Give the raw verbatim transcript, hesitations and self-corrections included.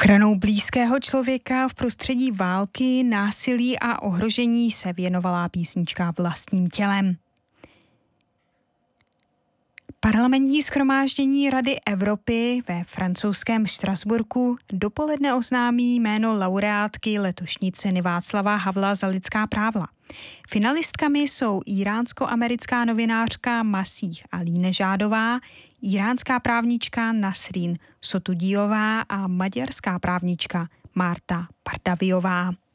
Ochranou blízkého člověka v prostředí války, násilí a ohrožení se věnovala písnička Vlastním tělem. Parlamentní shromáždění Rady Evropy ve francouzském Štrasburku dopoledne oznámí jméno laureátky letošní ceny Václava Havla za lidská práva. Finalistkami jsou iránsko-americká novinářka Masih Alínežádová, iránská právnička Nasrin Sotudijová a maďarská právnička Marta Pardaviová.